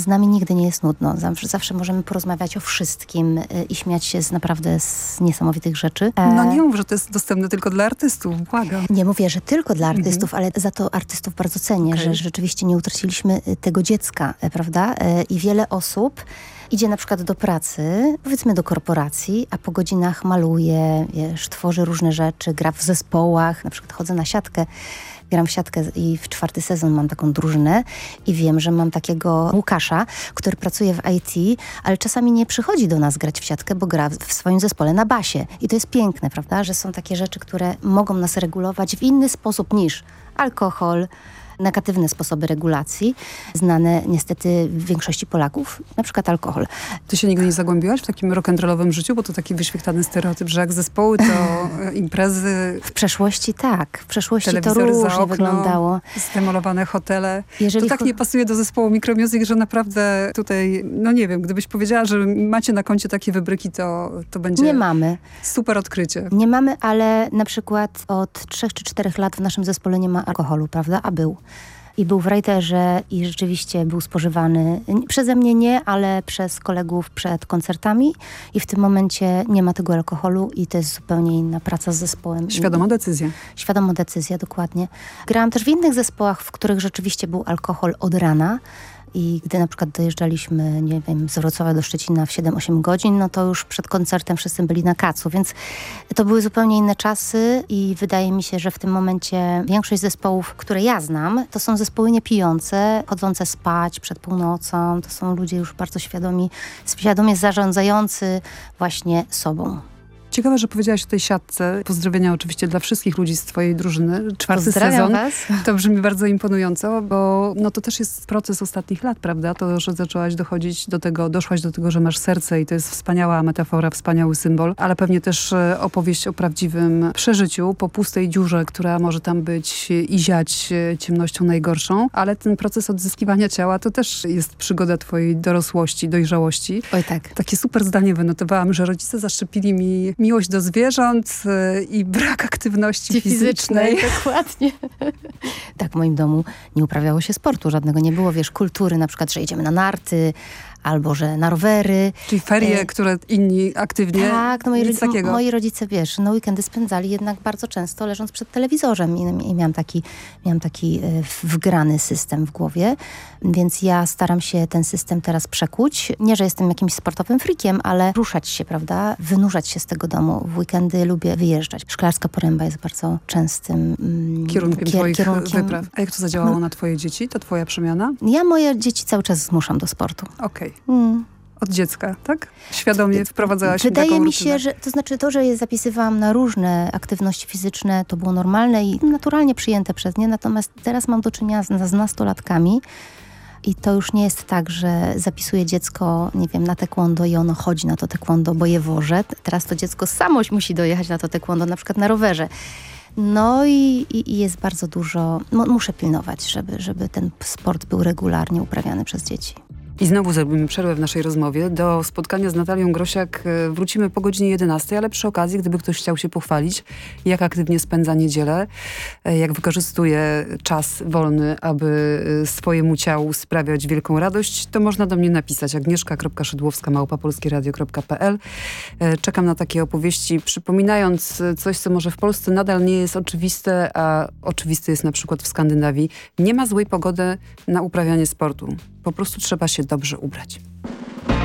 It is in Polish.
z nami nigdy nie jest nudno. Zawsze możemy porozmawiać o wszystkim i śmiać się z niesamowitych rzeczy. No nie mów, że to jest dostępne tylko dla artystów, błagam. Nie mówię, że tylko dla artystów, ale za to artystów bardzo cenię, że rzeczywiście nie utraciliśmy tego dziecka, prawda? I wiele osób idzie na przykład do pracy, powiedzmy do korporacji, a po godzinach maluje, tworzy różne rzeczy, gra w zespołach, na przykład chodzę na siatkę, gram w siatkę i w 4. sezon mam taką drużynę i wiem, że mam takiego Łukasza, który pracuje w IT, ale czasami nie przychodzi do nas grać w siatkę, bo gra w swoim zespole na basie. I to jest piękne, prawda, że są takie rzeczy, które mogą nas regulować w inny sposób niż alkohol, negatywne sposoby regulacji, znane niestety w większości Polaków, na przykład alkohol. Ty się nigdy nie zagłębiłaś w takim rock'n'rollowym życiu, bo to taki wyświechtany stereotyp, że jak zespoły, to imprezy... W przeszłości tak. W przeszłości to telewizor za różnie okno, wyglądało. zdemolowane hotele. Jeżeli to tak nie pasuje do zespołu Micromusic, że naprawdę tutaj, no nie wiem, gdybyś powiedziała, że macie na koncie takie wybryki, to będzie... Nie mamy. Super odkrycie. Nie mamy, ale na przykład od 3 czy 4 lat w naszym zespole nie ma alkoholu, prawda? A był. I był w Rajterze i rzeczywiście był spożywany. Przeze mnie nie, ale przez kolegów przed koncertami. I w tym momencie nie ma tego alkoholu i to jest zupełnie inna praca z zespołem. Świadoma decyzja. Świadoma decyzja, dokładnie. Grałam też w innych zespołach, w których rzeczywiście był alkohol od rana. I gdy na przykład dojeżdżaliśmy, nie wiem, z Wrocławia do Szczecina w 7-8 godzin, no to już przed koncertem wszyscy byli na kacu, więc to były zupełnie inne czasy i wydaje mi się, że w tym momencie większość zespołów, które ja znam, to są zespoły niepijące, chodzące spać przed północą, to są ludzie już bardzo świadomie zarządzający właśnie sobą. Ciekawe, że powiedziałaś o tej siatce. Pozdrowienia oczywiście dla wszystkich ludzi z twojej drużyny. 4. sezon. Was. To brzmi bardzo imponująco, bo no to też jest proces ostatnich lat, prawda? To, że zaczęłaś doszłaś do tego, że masz serce i to jest wspaniała metafora, wspaniały symbol, ale pewnie też opowieść o prawdziwym przeżyciu po pustej dziurze, która może tam być i ziać ciemnością najgorszą, ale ten proces odzyskiwania ciała to też jest przygoda twojej dorosłości, dojrzałości. Oj tak. Takie super zdanie wynotowałam, że rodzice zaszczepili mi miłość do zwierząt i brak aktywności fizycznej. Dokładnie. Tak, w moim domu nie uprawiało się sportu żadnego. Nie było, kultury na przykład, że idziemy na narty, albo że na rowery. Czyli ferie, które inni aktywnie, tak, no moi rodzice, weekendy spędzali jednak bardzo często leżąc przed telewizorem i miałam taki wgrany system w głowie, więc ja staram się ten system teraz przekuć. Nie, że jestem jakimś sportowym frikiem, ale ruszać się, prawda? Wynurzać się z tego domu. W weekendy lubię wyjeżdżać. Szklarska Poręba jest bardzo częstym kierunkiem twoich wypraw. A jak to zadziałało na twoje dzieci? To twoja przemiana? Ja moje dzieci cały czas zmuszam do sportu. Okej. Od dziecka, tak? Świadomie wprowadzałaś taką rutynę. Wydaje mi się, że to, że je zapisywałam na różne aktywności fizyczne, to było normalne i naturalnie przyjęte przez nie. Natomiast teraz mam do czynienia z nastolatkami i to już nie jest tak, że zapisuję dziecko, nie wiem, na taekwondo i ono chodzi na to taekwondo, bo je wożę. Teraz to dziecko samo musi dojechać na to taekwondo, na przykład na rowerze. No i jest bardzo dużo, muszę pilnować, żeby ten sport był regularnie uprawiany przez dzieci. I znowu zrobimy przerwę w naszej rozmowie. Do spotkania z Natalią Grosiak wrócimy po godzinie 11, ale przy okazji, gdyby ktoś chciał się pochwalić, jak aktywnie spędza niedzielę, jak wykorzystuje czas wolny, aby swojemu ciału sprawiać wielką radość, to można do mnie napisać agnieszka.szydłowska@polskieradio.pl. Czekam na takie opowieści, przypominając coś, co może w Polsce nadal nie jest oczywiste, a oczywiste jest na przykład w Skandynawii. Nie ma złej pogody na uprawianie sportu. Po prostu trzeba się dobrze ubrać.